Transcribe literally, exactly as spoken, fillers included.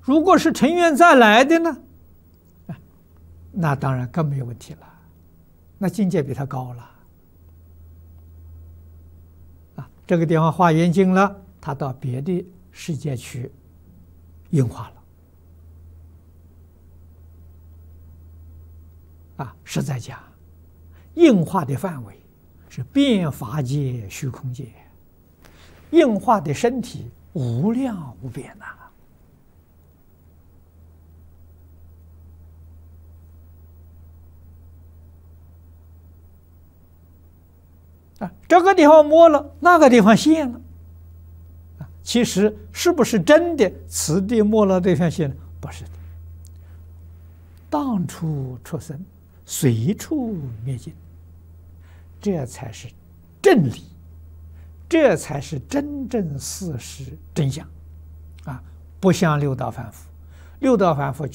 如果是尘缘再来的呢？啊，那当然更没有问题了，那境界比他高了。啊，这个地方化缘尽了，他到别的世界去应化了。啊，实在讲，应化的范围是遍法界、虚空界，应化的身体无量无边呐。啊，这个地方摸了，那个地方现了。啊，其实是不是真的此地摸了对方现了？不是的。当处出生，随处灭尽，这才是真理，这才是真正事实真相。啊，不像六道凡夫，六道凡夫